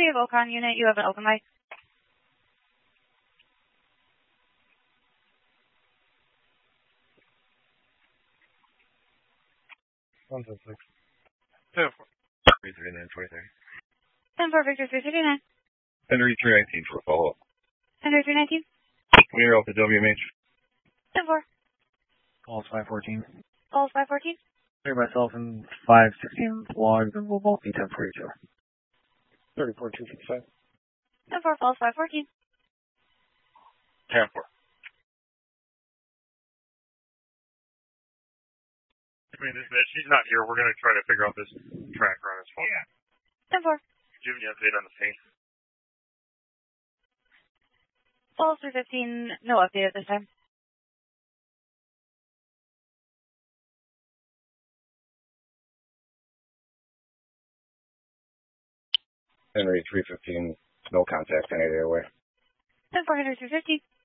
3, Volcon unit, you have an open mic. One, 6. 10-4. 339, 23. 10-4, Victor 339. Henry 319 for a follow-up. Henry 319. Clear Alpha WMH. 10-4. Calls 514. Calls 514. Clear myself in 516. Logs and we'll both be 1042. 34-255. 10-4, falls 514. 10-4. I mean, she's not here. We're going to try to figure out this tracker on his phone. Yeah. 10-4. Give me an update on the paint. Falls 315, no update at this time. Henry 315, no contact any other way. 10-4, Henry 350.